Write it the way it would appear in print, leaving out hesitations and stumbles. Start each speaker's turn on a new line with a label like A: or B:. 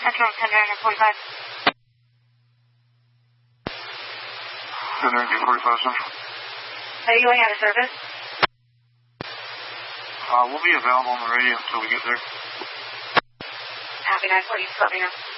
A: Central 1045.
B: 1045 Central.
A: Are you going out of service?
B: We'll be available on the radio until we get there.
A: Happy 940, just let me know.